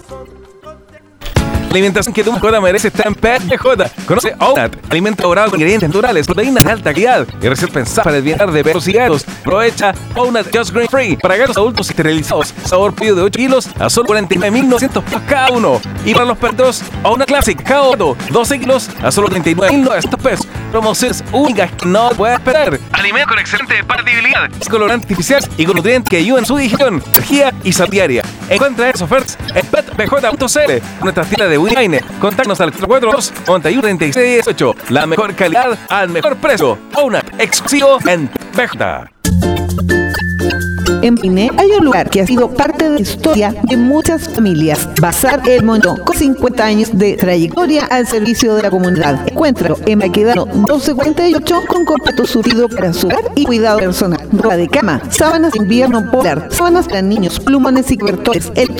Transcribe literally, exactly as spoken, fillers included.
La alimentación que tu mascota merece está en P P J. Conoce Ownat, alimento elaborado con ingredientes naturales, proteínas de alta calidad y recetas pensadas para el bienestar de perros y gatos. Aprovecha Ownat Just Grain Free para gatos adultos esterilizados. Sabor pollo de ocho kilos a solo cuarenta y nueve mil novecientos pesos cada uno. Y para los perros, Ownat Classic cada gato, doce kilos a solo treinta y nueve mil novecientos pesos. Promociones únicas que no puedes esperar. Alimento con excelente compatibilidad, colorantes artificiales y con nutrientes que ayudan en su digestión, energía y salud diaria. Encuentra esas ofertas en pet p j punto c l, nuestras tiendas de Wine. Contáctanos al cuatro dos noventa y uno treinta y seis dieciocho. La mejor calidad al mejor precio. Ownat, exclusivo en P J. En Pine hay un lugar que ha sido parte de la historia de muchas familias. Bazar El Montón, con cincuenta años de trayectoria al servicio de la comunidad. Encuéntralo en Baquedano doce cuarenta y ocho con completo surtido para su hogar y cuidado personal. Ropa de cama, sábanas de invierno polar, sábanas para niños, plumones y cobertores, el